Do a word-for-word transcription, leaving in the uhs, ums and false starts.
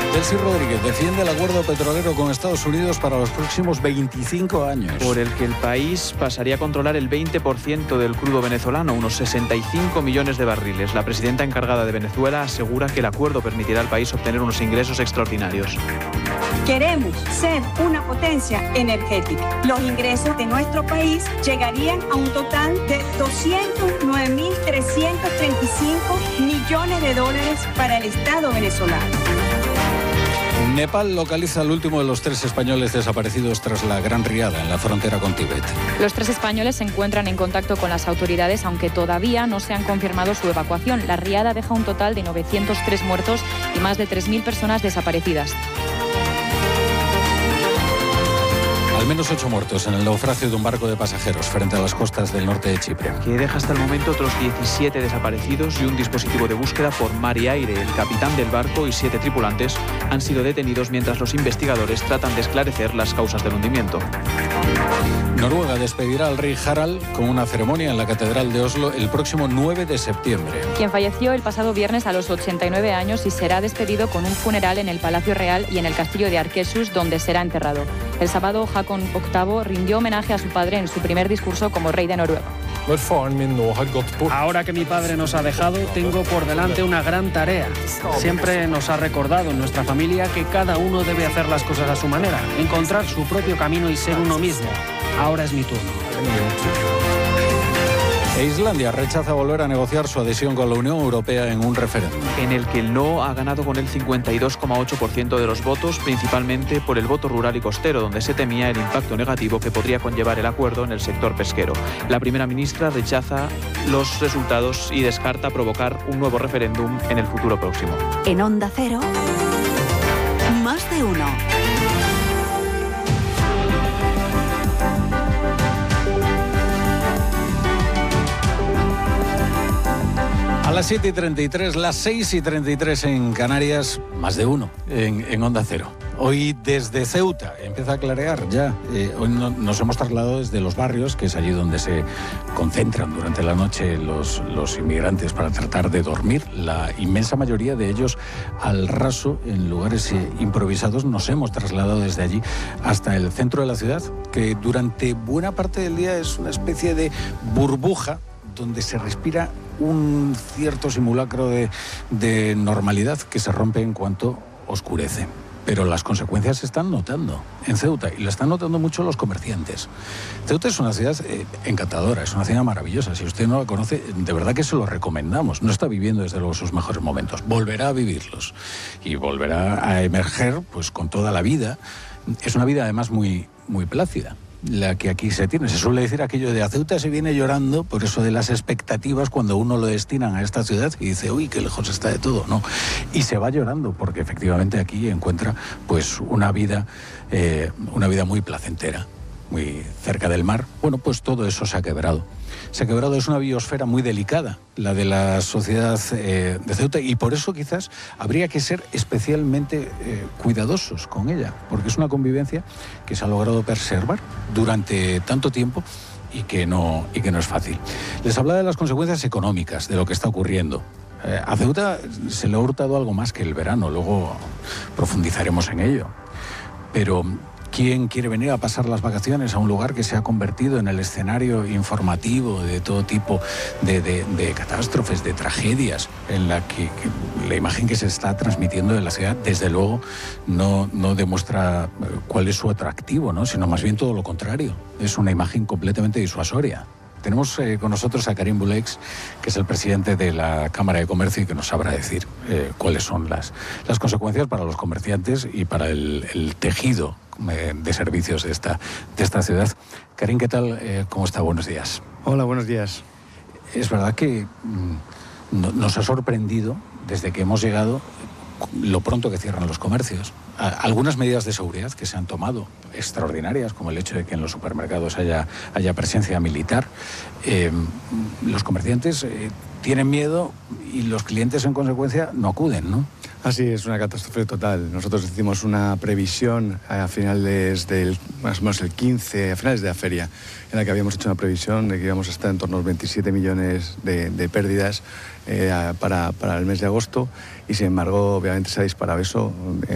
Delcy Rodríguez defiende el acuerdo petrolero con Estados Unidos para los próximos veinticinco años. Por el que el país pasaría a controlar el veinte por ciento del crudo venezolano, unos sesenta y cinco millones de barriles. La presidenta encargada de Venezuela asegura que el acuerdo permitirá al país obtener unos ingresos extraordinarios. Queremos ser una potencia energética. Los ingresos de nuestro país llegarían a un total de doscientos nueve mil trescientos treinta y cinco millones de dólares para el Estado venezolano. Nepal localiza al último de los tres españoles desaparecidos tras la gran riada en la frontera con Tíbet. Los tres españoles se encuentran en contacto con las autoridades, aunque todavía no se han confirmado su evacuación. La riada deja un total de novecientos tres muertos y más de tres mil personas desaparecidas. Al menos ocho muertos en el naufragio de un barco de pasajeros frente a las costas del norte de Chipre. Que deja hasta el momento otros diecisiete desaparecidos y un dispositivo de búsqueda por mar y aire. El capitán del barco y siete tripulantes han sido detenidos mientras los investigadores tratan de esclarecer las causas del hundimiento. Noruega despedirá al rey Harald con una ceremonia en la Catedral de Oslo el próximo nueve de septiembre. Quien falleció el pasado viernes a los ochenta y nueve años y será despedido con un funeral en el Palacio Real y en el Castillo de Arquesus, donde será enterrado. El sábado, Haakon octavo rindió homenaje a su padre en su primer discurso como rey de Noruega. Ahora que mi padre nos ha dejado, tengo por delante una gran tarea. Siempre nos ha recordado en nuestra familia que cada uno debe hacer las cosas a su manera, encontrar su propio camino y ser uno mismo. Ahora es mi turno. E Islandia rechaza volver a negociar su adhesión con la Unión Europea en un referéndum. En el que el no ha ganado con el cincuenta y dos coma ocho por ciento de los votos, principalmente por el voto rural y costero, donde se temía el impacto negativo que podría conllevar el acuerdo en el sector pesquero. La primera ministra rechaza los resultados y descarta provocar un nuevo referéndum en el futuro próximo. En Onda Cero, más de uno. A las siete y treinta y tres, las seis y treinta y tres en Canarias, más de uno en, en Onda Cero. Hoy desde Ceuta, empieza a clarear ya. Eh, hoy no, nos hemos trasladado desde los barrios, que es allí donde se concentran durante la noche los, los inmigrantes para tratar de dormir. La inmensa mayoría de ellos al raso, en lugares eh, improvisados. Nos hemos trasladado desde allí hasta el centro de la ciudad, que durante buena parte del día es una especie de burbuja donde se respira un cierto simulacro de, de normalidad que se rompe en cuanto oscurece. Pero las consecuencias se están notando en Ceuta y lo están notando mucho los comerciantes. Ceuta es una ciudad eh, encantadora, es una ciudad maravillosa. Si usted no la conoce, de verdad que se lo recomendamos. No está viviendo desde luego sus mejores momentos, volverá a vivirlos y volverá a emerger pues con toda la vida. Es una vida además muy, muy plácida la que aquí se tiene. Se suele decir aquello de a Ceuta se viene llorando por eso de las expectativas cuando uno lo destinan a esta ciudad y dice, uy, qué lejos está de todo, ¿no? Y se va llorando porque efectivamente aquí encuentra pues una vida, eh, una vida muy placentera, muy cerca del mar. Bueno, pues todo eso se ha quebrado. Se ha quebrado, es una biosfera muy delicada, la de la sociedad eh, de Ceuta, y por eso quizás habría que ser especialmente eh, cuidadosos con ella, porque es una convivencia que se ha logrado preservar durante tanto tiempo y que no, y que no es fácil. Les hablaba de las consecuencias económicas de lo que está ocurriendo. Eh, a Ceuta se le ha hurtado algo más que el verano, luego profundizaremos en ello. Pero ¿quién quiere venir a pasar las vacaciones a un lugar que se ha convertido en el escenario informativo de todo tipo de, de, de catástrofes, de tragedias, en la que, que la imagen que se está transmitiendo de la ciudad, desde luego, no, no demuestra cuál es su atractivo, ¿no? Sino más bien todo lo contrario. Es una imagen completamente disuasoria. Tenemos eh, con nosotros a Karim Bouleix, que es el presidente de la Cámara de Comercio y que nos sabrá decir eh, cuáles son las, las consecuencias para los comerciantes y para el, el tejido eh, de servicios de esta, de esta ciudad. Karim, ¿qué tal? Eh, ¿Cómo está? Buenos días. Hola, buenos días. Es verdad que mm, no, nos ha sorprendido desde que hemos llegado lo pronto que cierran los comercios. Algunas medidas de seguridad que se han tomado, extraordinarias, como el hecho de que en los supermercados haya, haya presencia militar. Eh, los comerciantes eh, tienen miedo y los clientes, en consecuencia, no acuden, ¿no? Así es, una catástrofe total. Nosotros hicimos una previsión a finales del, más o menos el quince, a finales de la feria, en la que habíamos hecho una previsión de que íbamos a estar en torno a los veintisiete millones de, de pérdidas eh, para, para el mes de agosto, y sin embargo, obviamente se ha disparado eso